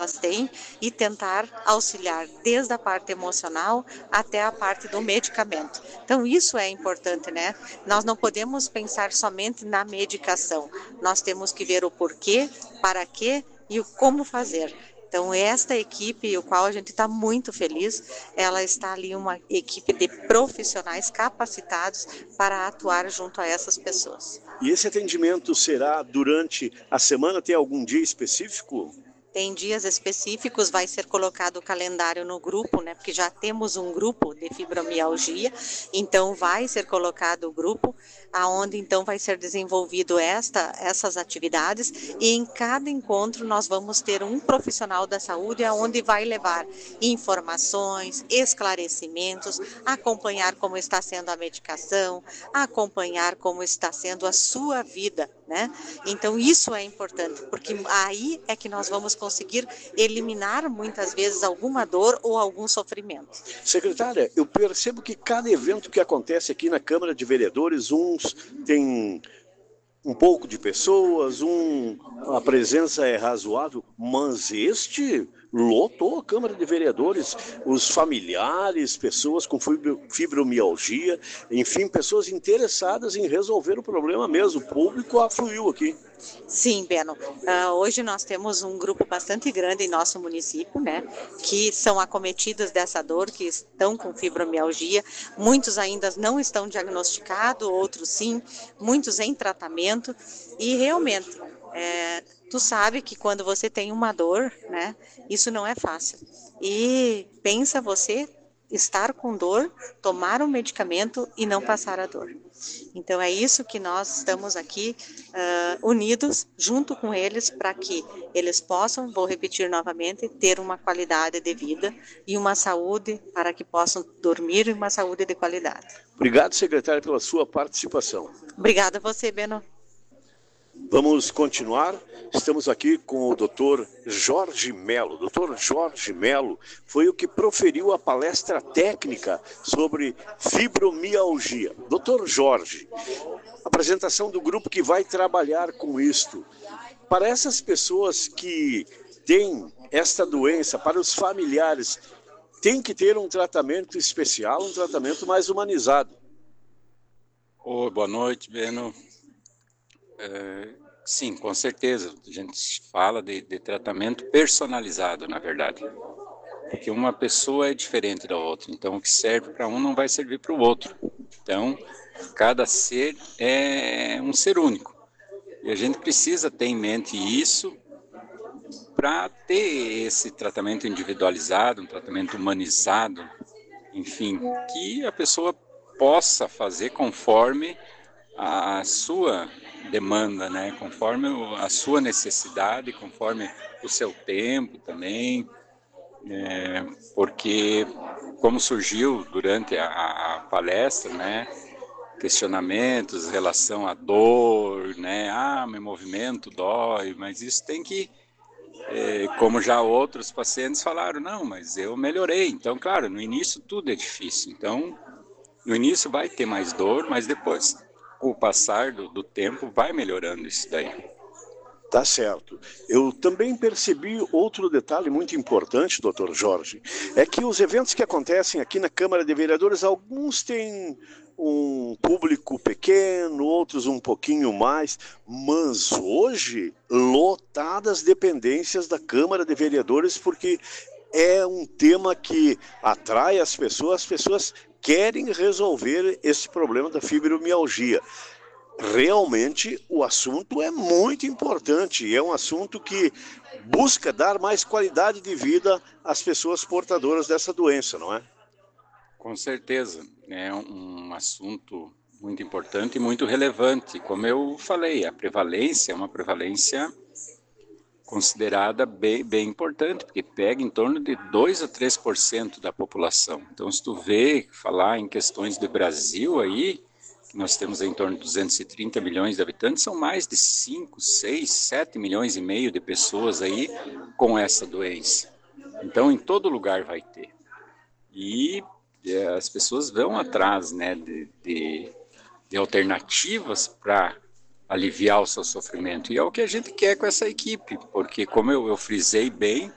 elas têm e tentar auxiliar desde a parte emocional até a parte do medicamento. Então isso é importante, né? Nós não podemos pensar somente na medicação, nós temos que ver o porquê, para quê e o como fazer. Então, esta equipe, o qual a gente está muito feliz, ela está ali uma equipe de profissionais capacitados para atuar junto a essas pessoas. E esse atendimento será durante a semana? Tem algum dia específico? Tem dias específicos, vai ser colocado o calendário no grupo, né? Porque já temos um grupo de fibromialgia, então vai ser colocado o grupo, aonde então vai ser desenvolvido essas atividades, e em cada encontro nós vamos ter um profissional da saúde aonde vai levar informações, esclarecimentos, acompanhar como está sendo a medicação, acompanhar como está sendo a sua vida, né? Então isso é importante, porque aí é que nós vamos conseguir eliminar muitas vezes alguma dor ou algum sofrimento. Secretária, eu percebo que cada evento que acontece aqui na Câmara de Vereadores, uns tem um pouco de pessoas, a presença é razoável, mas este lotou a Câmara de Vereadores, os familiares, pessoas com fibromialgia, enfim, pessoas interessadas em resolver o problema mesmo. O público afluiu aqui. Sim, Beno. Hoje nós temos um grupo bastante grande em nosso município, né, que são acometidos dessa dor, que estão com fibromialgia. Muitos ainda não estão diagnosticados, outros sim, muitos em tratamento. E realmente, tu sabe que quando você tem uma dor, né, isso não é fácil. E pensa você estar com dor, tomar um medicamento e não passar a dor. Então é isso que nós estamos aqui unidos junto com eles para que eles possam, vou repetir novamente, ter uma qualidade de vida e uma saúde para que possam dormir e uma saúde de qualidade. Obrigado, secretário, pela sua participação. Obrigada a você, Beno. Vamos continuar. Estamos aqui com o Dr. Jorge Melo. Dr. Jorge Melo foi o que proferiu a palestra técnica sobre fibromialgia. Dr. Jorge, apresentação do grupo que vai trabalhar com isto. Para essas pessoas que têm esta doença, para os familiares, tem que ter um tratamento especial, um tratamento mais humanizado. Boa noite, Beno. Sim, com certeza. A gente fala de tratamento personalizado, na verdade. Porque uma pessoa é diferente da outra. Então, o que serve para um não vai servir para o outro. Então, cada ser é um ser único. E a gente precisa ter em mente isso para ter esse tratamento individualizado, um tratamento humanizado, enfim, que a pessoa possa fazer conforme a sua demanda, né? Conforme a sua necessidade, conforme o seu tempo também, porque como surgiu durante a palestra, né? Questionamentos em relação à dor, né? Meu movimento dói, mas isso tem que, como já outros pacientes falaram, não, mas eu melhorei. Então, claro, no início tudo é difícil. Então, no início vai ter mais dor, mas depois, com o passar do tempo, vai melhorando isso daí. Tá certo. Eu também percebi outro detalhe muito importante, doutor Jorge, é que os eventos que acontecem aqui na Câmara de Vereadores, alguns têm um público pequeno, outros um pouquinho mais, mas hoje lotadas dependências da Câmara de Vereadores, porque é um tema que atrai as pessoas querem resolver esse problema da fibromialgia. Realmente o assunto é muito importante, é um assunto que busca dar mais qualidade de vida às pessoas portadoras dessa doença, não é? Com certeza, é um assunto muito importante e muito relevante. Como eu falei, a prevalência é uma prevalência considerada bem importante, porque pega em torno de 2 a 3% da população. Então, se tu falar em questões do Brasil aí, que nós temos em torno de 230 milhões de habitantes, são mais de 5, 6, 7 milhões e meio de pessoas aí com essa doença. Então, em todo lugar vai ter. E as pessoas vão atrás, né, de alternativas para aliviar o seu sofrimento. E é o que a gente quer com essa equipe, porque como eu frisei bem,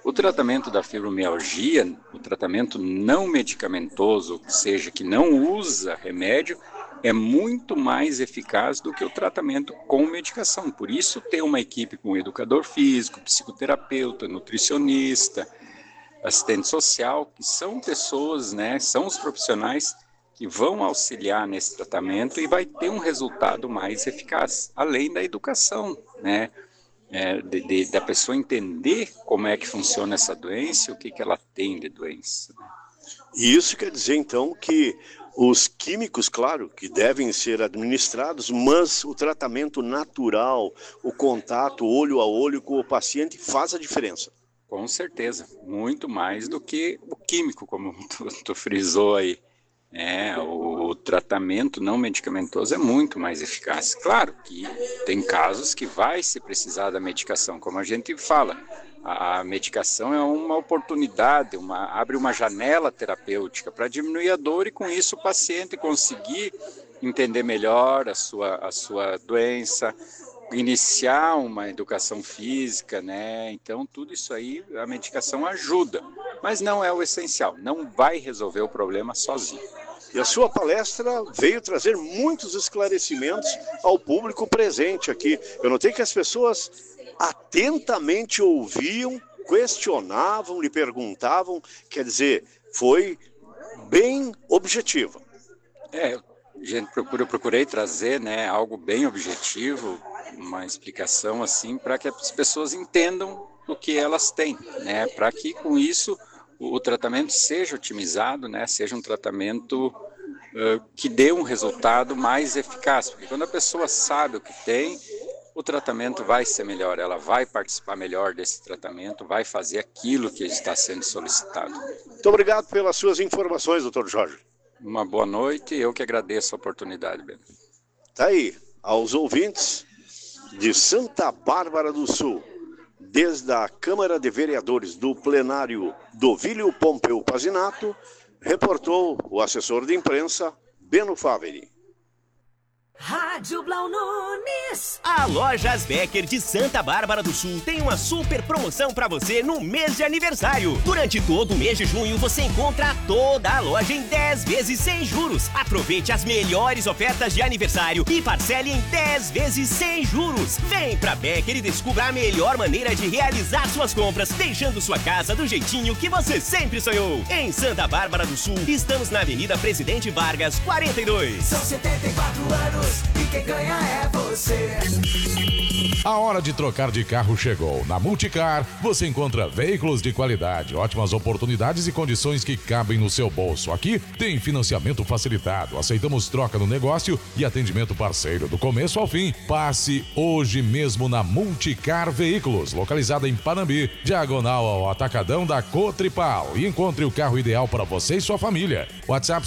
O tratamento da fibromialgia, o tratamento não medicamentoso, ou seja, que não usa remédio, é muito mais eficaz do que o tratamento com medicação. Por isso, ter uma equipe com educador físico, psicoterapeuta, nutricionista, assistente social, que são pessoas, né, são os profissionais que vão auxiliar nesse tratamento e vai ter um resultado mais eficaz, além da educação, né, da pessoa entender como é que funciona essa doença e o que ela tem de doença. E isso quer dizer, então, que os químicos, claro, que devem ser administrados, mas o tratamento natural, o contato olho a olho com o paciente faz a diferença. Com certeza, muito mais do que o químico, como tu frisou aí. O tratamento não medicamentoso é muito mais eficaz. Claro que tem casos que vai se precisar da medicação, como a gente fala. A medicação é uma oportunidade, abre uma janela terapêutica para diminuir a dor e com isso o paciente conseguir entender melhor a sua doença, iniciar uma educação física, né? Então tudo isso aí a medicação ajuda, mas não é o essencial, não vai resolver o problema sozinho. E a sua palestra veio trazer muitos esclarecimentos ao público presente aqui. Eu notei que as pessoas atentamente ouviam, questionavam, lhe perguntavam, quer dizer, foi bem objetiva. Eu procurei trazer, né, algo bem objetivo, uma explicação assim, para que as pessoas entendam o que elas têm, né, para que com isso o tratamento seja otimizado, né, seja um tratamento que dê um resultado mais eficaz, porque quando a pessoa sabe o que tem, o tratamento vai ser melhor, ela vai participar melhor desse tratamento, vai fazer aquilo que está sendo solicitado. Muito obrigado pelas suas informações, doutor Jorge. Uma boa noite, eu que agradeço a oportunidade, Beno. Tá aí, aos ouvintes de Santa Bárbara do Sul, desde a Câmara de Vereadores do plenário Dovílio Pompeu Pazinato, reportou o assessor de imprensa, Beno Faveri. Rádio Blau Nunes. A Lojas Becker de Santa Bárbara do Sul tem uma super promoção para você no mês de aniversário. Durante todo o mês de junho você encontra toda a loja em 10 vezes sem juros. Aproveite as melhores ofertas de aniversário e parcele em 10 vezes sem juros. Vem pra Becker e descubra a melhor maneira de realizar suas compras, deixando sua casa do jeitinho que você sempre sonhou. Em Santa Bárbara do Sul, estamos na Avenida Presidente Vargas, 42. São 74 anos. E quem ganha é você. A hora de trocar de carro chegou. Na Multicar, você encontra veículos de qualidade, ótimas oportunidades e condições que cabem no seu bolso. Aqui tem financiamento facilitado, aceitamos troca no negócio e atendimento parceiro do começo ao fim. Passe hoje mesmo na Multicar Veículos, localizada em Panambi, diagonal ao Atacadão da Cotripal, e encontre o carro ideal para você e sua família. WhatsApp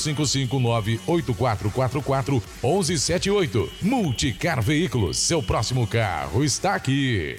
559-8444-1178. Multicar Veículos, seu próximo carro está aqui.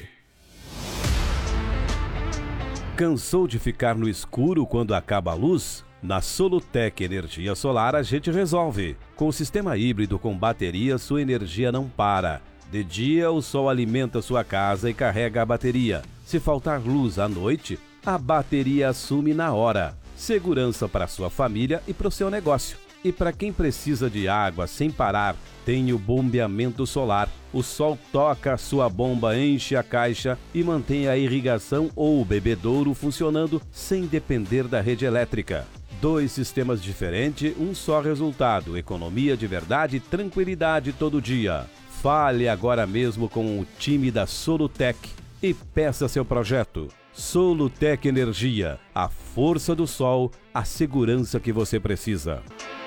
Cansou de ficar no escuro quando acaba a luz? Na Solutec Energia Solar a gente resolve. Com o sistema híbrido com bateria, sua energia não para. De dia, o sol alimenta sua casa e carrega a bateria. Se faltar luz à noite, a bateria assume na hora. Segurança para sua família e para o seu negócio. E para quem precisa de água sem parar, tem o bombeamento solar. O sol toca a sua bomba, enche a caixa e mantém a irrigação ou o bebedouro funcionando sem depender da rede elétrica. 2 sistemas diferentes, um só resultado, economia de verdade e tranquilidade todo dia. Fale agora mesmo com o time da Solutec e peça seu projeto. Solutec Energia, a força do sol, a segurança que você precisa.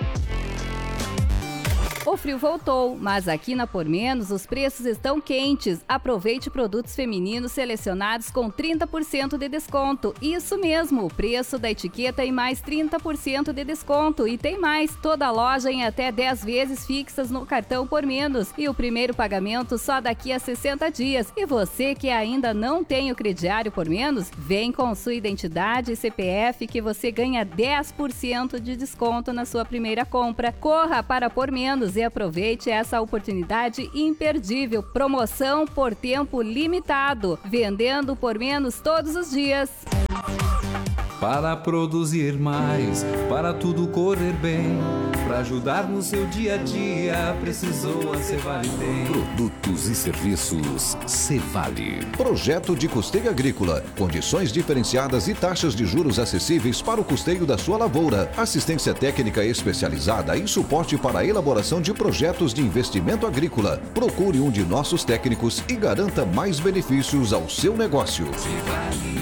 O frio voltou, mas aqui na Por Menos os preços estão quentes. Aproveite produtos femininos selecionados com 30% de desconto. Isso mesmo, o preço da etiqueta e mais 30% de desconto. E tem mais, toda loja em até 10 vezes fixas no cartão Por Menos. E o primeiro pagamento só daqui a 60 dias. E você que ainda não tem o crediário Por Menos, vem com sua identidade e CPF que você ganha 10% de desconto na sua primeira compra. Corra para Por Menos e aproveite essa oportunidade imperdível. Promoção por tempo limitado. Vendendo por menos todos os dias. Para produzir mais, para tudo correr bem, para ajudar no seu dia a dia, precisou a Cevale tem. Produtos e serviços Cevale. Projeto de custeio agrícola, condições diferenciadas e taxas de juros acessíveis para o custeio da sua lavoura, assistência técnica especializada e suporte para a elaboração de projetos de investimento agrícola. Procure um de nossos técnicos e garanta mais benefícios ao seu negócio. Cevale.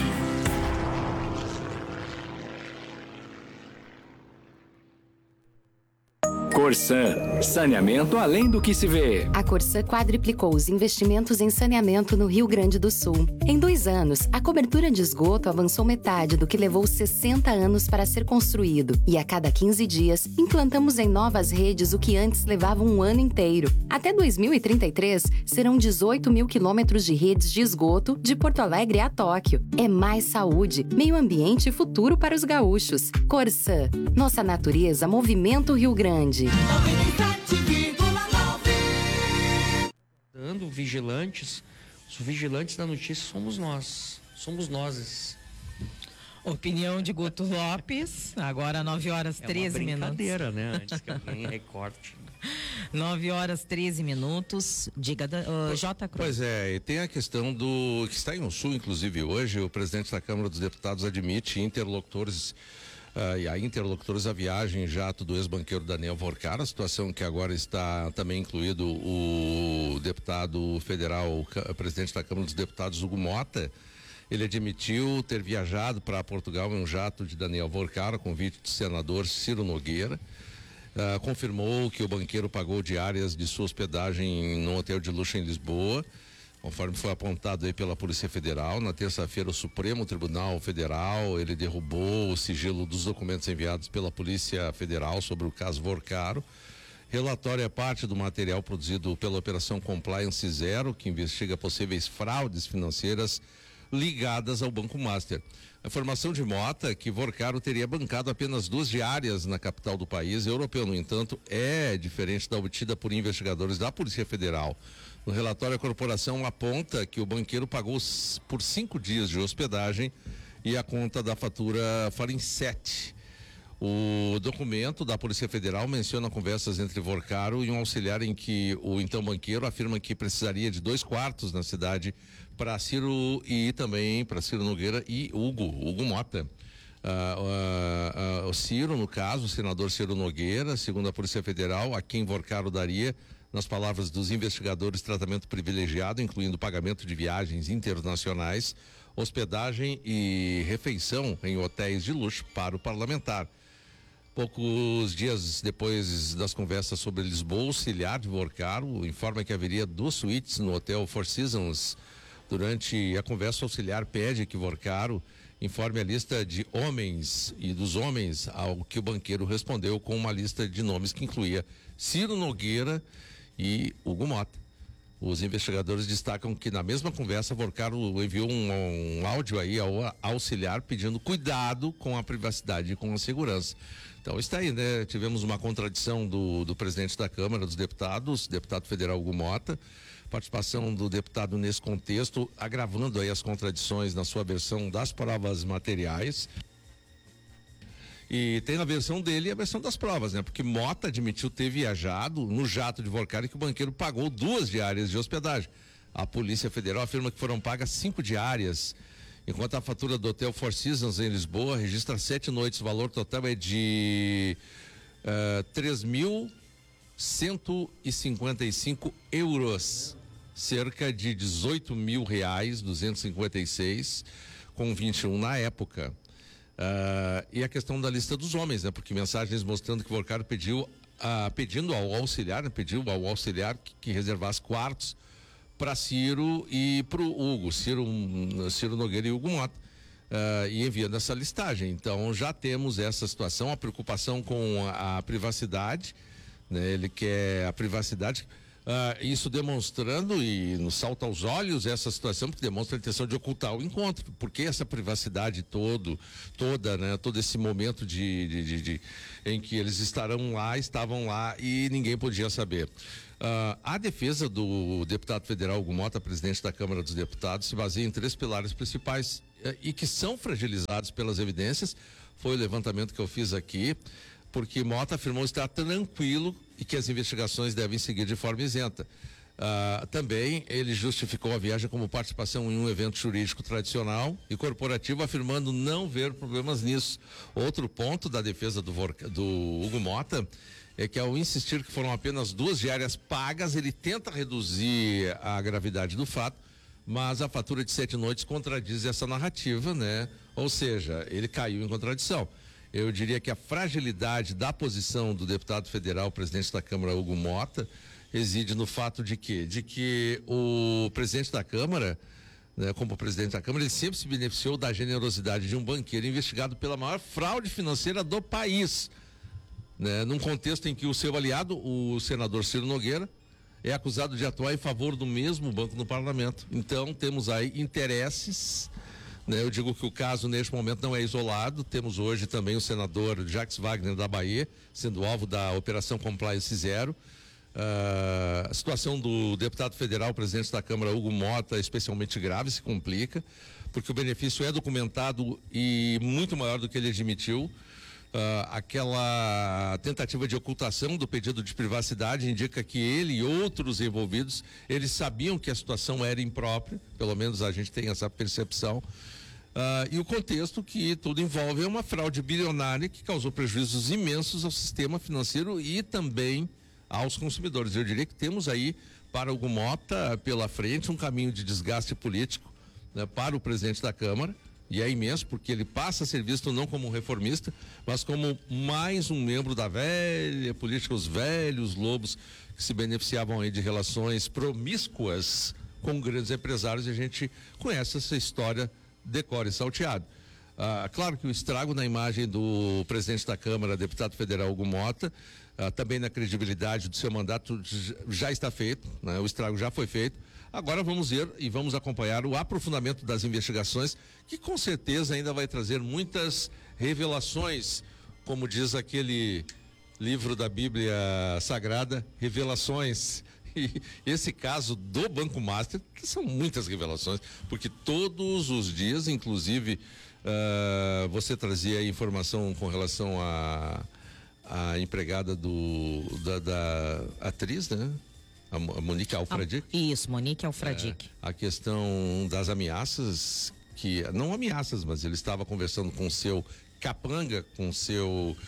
Corsan, saneamento além do que se vê. A Corsan quadriplicou os investimentos em saneamento no Rio Grande do Sul. Em 2 anos, a cobertura de esgoto avançou metade do que levou 60 anos para ser construído. E a cada 15 dias, implantamos em novas redes o que antes levava um ano inteiro. Até 2033, serão 18 mil quilômetros de redes de esgoto de Porto Alegre a Tóquio. É mais saúde, meio ambiente e futuro para os gaúchos. Corsan, nossa natureza movimenta o Rio Grande. 97,9. Dando vigilantes, os vigilantes da notícia somos nós, somos nós. Opinião de Guto Lopes, agora 9 horas 13 minutos. É uma brincadeira, né? Antes que alguém recorte. 9 horas 13 minutos. Diga, J. Cruz. Pois é, e tem a questão do que está em Sul, inclusive hoje, o presidente da Câmara dos Deputados admite interlocutores a viagem em jato do ex-banqueiro Daniel Vorcar, a situação que agora está também incluído o deputado federal, presidente da Câmara dos Deputados, Hugo Mota. Ele admitiu ter viajado para Portugal em um jato de Daniel Vorcar, a convite do senador Ciro Nogueira. Confirmou que o banqueiro pagou diárias de sua hospedagem no hotel de luxo em Lisboa, conforme foi apontado aí pela Polícia Federal. Na terça-feira, o Supremo Tribunal Federal, ele derrubou o sigilo dos documentos enviados pela Polícia Federal sobre o caso Vorcaro. Relatório é parte do material produzido pela Operação Compliance Zero, que investiga possíveis fraudes financeiras ligadas ao Banco Master. A informação de Mota que Vorcaro teria bancado apenas 2 diárias na capital do país europeu, no entanto, é diferente da obtida por investigadores da Polícia Federal. No relatório, a corporação aponta que o banqueiro pagou por 5 dias de hospedagem e a conta da fatura fala em 7. O documento da Polícia Federal menciona conversas entre Vorcaro e um auxiliar em que o então banqueiro afirma que precisaria de 2 quartos na cidade para Ciro e também para Ciro Nogueira e Hugo Mota. O Ciro, no caso, o senador Ciro Nogueira, segundo a Polícia Federal, a quem Vorcaro daria, nas palavras dos investigadores, tratamento privilegiado, incluindo pagamento de viagens internacionais, hospedagem e refeição em hotéis de luxo para o parlamentar. Poucos dias depois das conversas sobre Lisboa, o auxiliar de Vorcaro informa que haveria 2 suítes no hotel Four Seasons. Durante a conversa, o auxiliar pede que Vorcaro informe a lista de homens e dos homens, ao que o banqueiro respondeu com uma lista de nomes que incluía Ciro Nogueira e Hugo Mota. Os investigadores destacam que na mesma conversa Vorcaro enviou um áudio aí ao auxiliar pedindo cuidado com a privacidade e com a segurança. Então está aí, né? Tivemos uma contradição do presidente da Câmara dos Deputados, deputado federal Hugo Mota, participação do deputado nesse contexto, agravando aí as contradições na sua versão das provas materiais. E tem a versão dele e a versão das provas, né? Porque Mota admitiu ter viajado no jato de Vorcaro e que o banqueiro pagou 2 diárias de hospedagem. A Polícia Federal afirma que foram pagas 5 diárias, enquanto a fatura do Hotel Four Seasons em Lisboa registra 7 noites. O valor total é de 3.155 euros, cerca de R$18.000, 256, com 21 na época. E a questão da lista dos homens, né? Porque mensagens mostrando que Vorcaro pediu ao auxiliar, né? Pediu ao auxiliar que reservasse quartos para Ciro e para o Hugo, Ciro Nogueira e Hugo Mota, e enviando essa listagem. Então já temos essa situação, a preocupação com a privacidade, né? Ele quer a privacidade. Isso demonstrando, e nos salta aos olhos essa situação, porque demonstra a intenção de ocultar o encontro, porque essa privacidade toda, né, todo esse momento em que eles estavam lá e ninguém podia saber. A defesa do deputado federal Hugo Mota, presidente da Câmara dos Deputados, se baseia em 3 pilares principais. e que são fragilizados pelas evidências. Foi o levantamento que eu fiz aqui, porque Mota afirmou estar tranquilo e que as investigações devem seguir de forma isenta. Também ele justificou a viagem como participação em um evento jurídico tradicional e corporativo, afirmando não ver problemas nisso. Outro ponto da defesa do Hugo Mota é que, ao insistir que foram apenas 2 diárias pagas, ele tenta reduzir a gravidade do fato, mas a fatura de 7 noites contradiz essa narrativa, né? Ou seja, ele caiu em contradição. Eu diria que a fragilidade da posição do deputado federal, presidente da Câmara, Hugo Mota, reside no fato de que o presidente da Câmara, né, como presidente da Câmara, ele sempre se beneficiou da generosidade de um banqueiro investigado pela maior fraude financeira do país, né, num contexto em que o seu aliado, o senador Ciro Nogueira, é acusado de atuar em favor do mesmo banco no parlamento. Então temos aí interesses, né? Eu digo que o caso neste momento não é isolado. Temos hoje também o senador Jacques Wagner da Bahia sendo alvo da Operação Compliance Zero. A situação do deputado federal, presidente da Câmara, Hugo Mota, especialmente grave, se complica, porque o benefício é documentado e muito maior do que ele admitiu. Aquela tentativa de ocultação do pedido de privacidade indica que ele e outros envolvidos, eles sabiam que a situação era imprópria, pelo menos a gente tem essa percepção, e o contexto que tudo envolve é uma fraude bilionária que causou prejuízos imensos ao sistema financeiro e também aos consumidores. Eu diria que temos aí para Hugo Mota pela frente um caminho de desgaste político, né, para o presidente da Câmara. E é imenso, porque ele passa a ser visto não como um reformista, mas como mais um membro da velha política, os velhos lobos que se beneficiavam aí de relações promíscuas com grandes empresários, e a gente conhece essa história de cor e salteado. Claro que o estrago na imagem do presidente da Câmara, deputado federal Hugo Mota, também na credibilidade do seu mandato já está feito, né? O estrago já foi feito. Agora vamos ver e vamos acompanhar o aprofundamento das investigações, que com certeza ainda vai trazer muitas revelações, como diz aquele livro da Bíblia Sagrada, revelações. E esse caso do Banco Master, que são muitas revelações, porque todos os dias, inclusive, você trazia informação com relação à empregada da atriz, né? A Monique Alfredique. Isso, Monique Alfredique. A questão das ameaças, não ameaças, mas ele estava conversando com o seu capanga, com o seu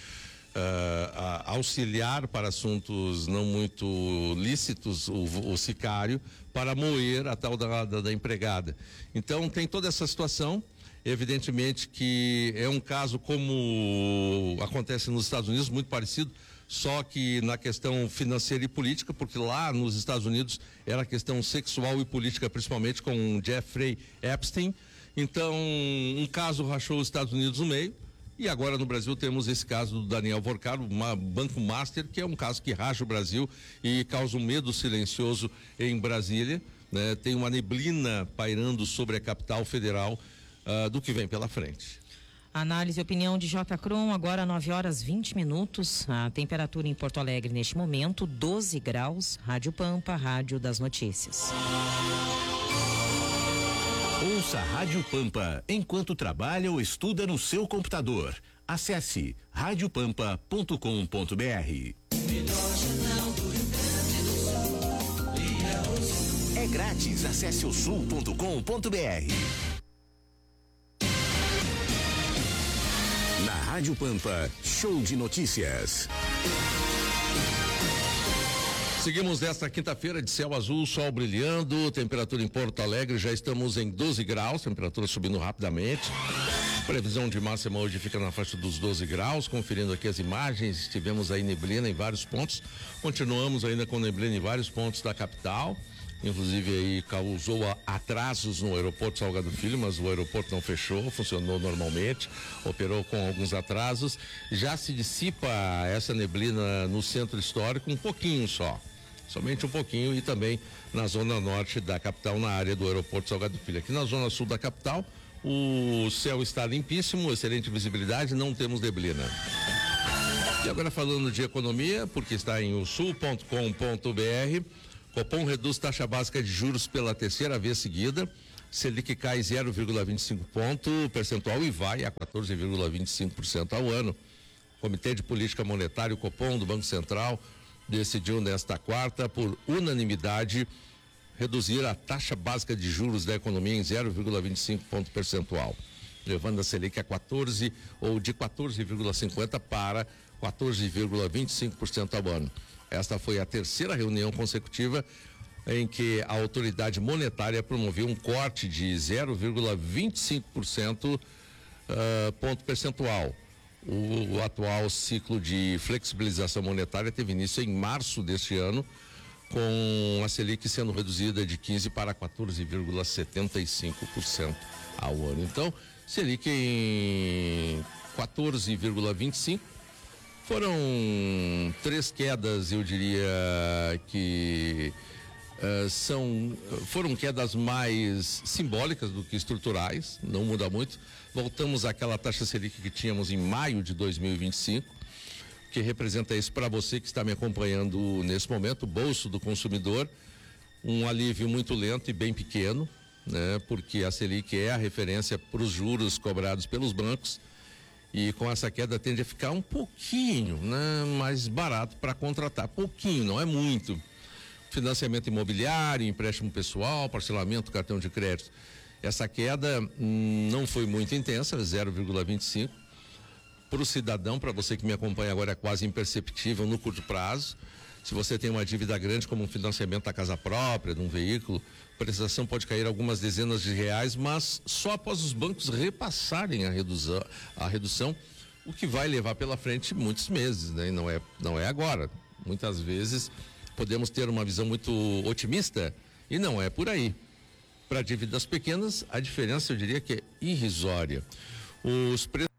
auxiliar para assuntos não muito lícitos, o sicário, para moer a tal da empregada. Então tem toda essa situação. Evidentemente que é um caso como acontece nos Estados Unidos, muito parecido, só que na questão financeira e política, porque lá nos Estados Unidos era questão sexual e política, principalmente com Jeffrey Epstein. Então, um caso rachou os Estados Unidos no meio, e agora no Brasil temos esse caso do Daniel Vorcaro, Banco Master, que é um caso que racha o Brasil e causa um medo silencioso em Brasília, né? Tem uma neblina pairando sobre a capital federal do que vem pela frente. Análise e opinião de J. Kron, agora 9h20. A temperatura em Porto Alegre neste momento, 12 graus. Rádio Pampa, Rádio das Notícias. Ouça Rádio Pampa enquanto trabalha ou estuda no seu computador. Acesse radiopampa.com.br. É grátis, acesse o sul.com.br. Na Rádio Pampa, show de notícias. Seguimos nesta quinta-feira de céu azul, sol brilhando, temperatura em Porto Alegre, já estamos em 12 graus, temperatura subindo rapidamente. Previsão de máxima hoje fica na faixa dos 12 graus, conferindo aqui as imagens, tivemos aí neblina em vários pontos, continuamos ainda com neblina em vários pontos da capital. Inclusive aí causou atrasos no aeroporto Salgado Filho, mas o aeroporto não fechou, funcionou normalmente, operou com alguns atrasos. Já se dissipa essa neblina no centro histórico, um pouquinho só, somente um pouquinho, e também na zona norte da capital, na área do aeroporto Salgado Filho. Aqui na zona sul da capital, o céu está limpíssimo, excelente visibilidade, não temos neblina. E agora falando de economia, porque está em usul.com.br, Copom reduz taxa básica de juros pela terceira vez seguida. Selic cai 0,25 ponto percentual e vai a 14,25% ao ano. O Comitê de Política Monetária, o Copom, do Banco Central, decidiu nesta quarta, por unanimidade, reduzir a taxa básica de juros da economia em 0,25 ponto percentual, levando a Selic a 14 ou de 14,50 para 14,25% ao ano. Esta foi a terceira reunião consecutiva em que a autoridade monetária promoveu um corte de 0,25% ponto percentual. O atual ciclo de flexibilização monetária teve início em março deste ano, com a Selic sendo reduzida de 15% para 14,75% ao ano. Então, Selic em 14,25%. Foram 3 quedas, eu diria que foram quedas mais simbólicas do que estruturais, não muda muito. Voltamos àquela taxa Selic que tínhamos em maio de 2025, que representa isso para você que está me acompanhando nesse momento, o bolso do consumidor, um alívio muito lento e bem pequeno, né? Porque a Selic é a referência para os juros cobrados pelos bancos, e com essa queda tende a ficar um pouquinho, né, mais barato para contratar, pouquinho, não é muito. Financiamento imobiliário, empréstimo pessoal, parcelamento, cartão de crédito. Essa queda não foi muito intensa, 0,25. Para o cidadão, para você que me acompanha agora, é quase imperceptível no curto prazo. Se você tem uma dívida grande, como um financiamento da casa própria, de um veículo, a prestação pode cair algumas dezenas de reais, mas só após os bancos repassarem a redução, o que vai levar pela frente muitos meses, né? E não é agora. Muitas vezes podemos ter uma visão muito otimista e não é por aí. Para dívidas pequenas, a diferença eu diria que é irrisória. Os preços